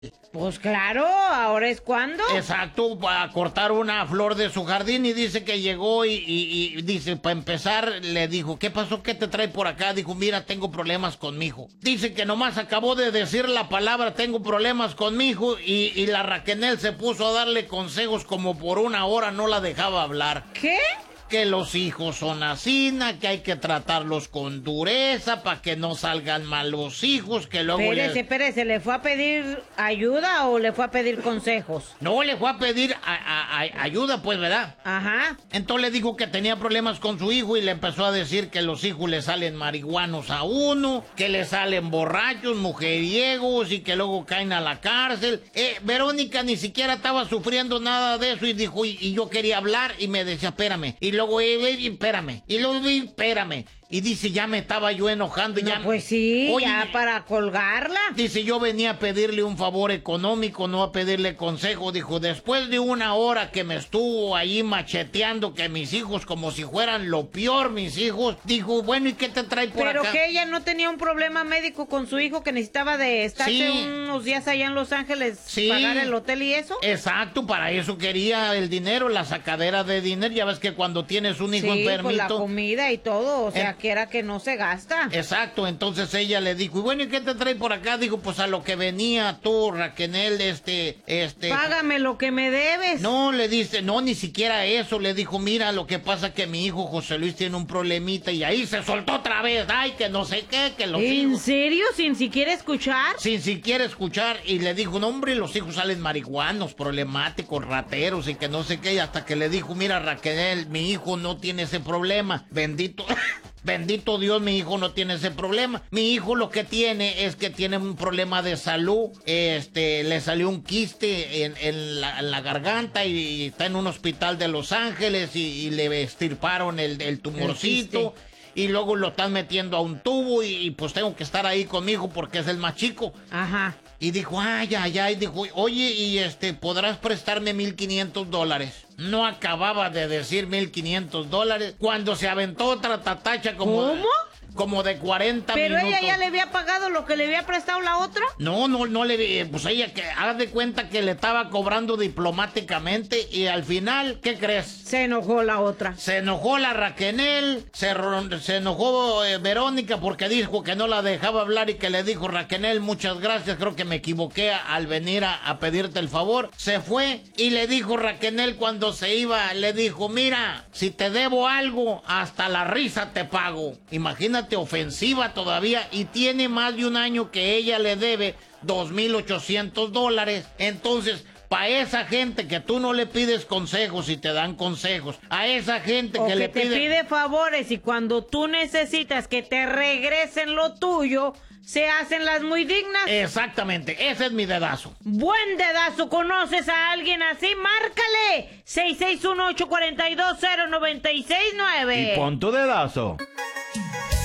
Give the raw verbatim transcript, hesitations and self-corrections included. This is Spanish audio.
Pues claro, ahora es cuando. Exacto, para cortar una flor de su jardín y dice que llegó y, y, y dice, para empezar, le dijo, ¿qué pasó? ¿Qué te trae por acá? Dijo, mira, tengo problemas con mi hijo. Dice que nomás acabó de decir la palabra, tengo problemas con mi hijo, y, y la Raquenel se puso a darle consejos como por una hora, no la dejaba hablar. ¿Qué? Que los hijos son así, que hay que tratarlos con dureza para que no salgan mal los hijos, que luego... Espérese, le... espérese, ¿le fue a pedir ayuda o le fue a pedir consejos? No, le fue a pedir a, a, a, ayuda, pues, ¿verdad? Ajá. Entonces le dijo que tenía problemas con su hijo y le empezó a decir que los hijos le salen marihuanos a uno, que le salen borrachos, mujeriegos y que luego caen a la cárcel. Eh, Verónica ni siquiera estaba sufriendo nada de eso y dijo, y, y yo quería hablar y me decía, espérame. Y luego, eh, eh, espérame. Y luego, eh, espérame. Y dice, ya me estaba yo enojando. Y no, ya... pues sí, Oye, ya para colgarla. Dice, yo venía a pedirle un favor económico, no a pedirle consejo. Dijo, después de una hora que me estuvo ahí macheteando que mis hijos, como si fueran lo peor, mis hijos. Dijo, bueno, ¿y qué te trae por Pero acá? que ella no tenía un problema médico con su hijo que necesitaba de estarse Sí. unos días allá en Los Ángeles, Sí. pagar el hotel y eso. Exacto, para eso quería el dinero, la sacadera de dinero. Ya ves que cuando tienes un hijo sí, enfermito... pues la comida y todo, o sea, En- que era que no se gasta. Exacto, entonces ella le dijo, y bueno, ¿y qué te trae por acá? Dijo, pues a lo que venía tú, Raquenel, este, este... Págame lo que me debes. No, le dice, no, ni siquiera eso. Le dijo, mira, lo que pasa que mi hijo José Luis tiene un problemita. Y ahí se soltó otra vez. Ay, que no sé qué, que los ¿En hijos... serio? ¿Sin siquiera escuchar? Sin siquiera escuchar. Y le dijo, no, hombre, los hijos salen marihuanos, problemáticos, rateros y que no sé qué. Y hasta que le dijo, mira, Raquel, mi hijo no tiene ese problema. Bendito... Bendito Dios, mi hijo no tiene ese problema. Mi hijo lo que tiene es que tiene un problema de salud. Este, le salió un quiste en, en, la, en la garganta y, y está en un hospital de Los Ángeles y, y le extirparon el, el tumorcito. El y luego lo están metiendo a un tubo y, y pues tengo que estar ahí con mi hijo porque es el más chico. Ajá. Y dijo, ay, ay, ay, dijo, oye, y este, ¿podrás prestarme mil quinientos dólares? No acababa de decir mil quinientos dólares cuando se aventó otra tatacha como... ¿Cómo? Como de cuarenta ¿Pero minutos. ella ya le había pagado lo que le había prestado la otra? No, no, no le... Pues ella, que haz de cuenta que le estaba cobrando diplomáticamente y al final, ¿qué crees? Se enojó la otra. Se enojó la Raquenel, se, se enojó eh, Verónica porque dijo que no la dejaba hablar y que le dijo, Raquenel, muchas gracias, creo que me equivoqué al venir a, a pedirte el favor. Se fue y le dijo Raquenel cuando se iba, le dijo, mira, si te debo algo, hasta la risa te pago. Imagínate, ofensiva todavía, y tiene más de un año que ella le debe dos mil ochocientos dólares. Entonces, para esa gente que tú no le pides consejos y te dan consejos, a esa gente o que, que le te pide... pide favores y cuando tú necesitas que te regresen lo tuyo, se hacen las muy dignas. Exactamente, ese es mi dedazo. Buen dedazo, ¿conoces a alguien así? ¡Márcale! seis seis uno, ocho cuatro dos, cero nueve seis nueve. Y pon tu dedazo.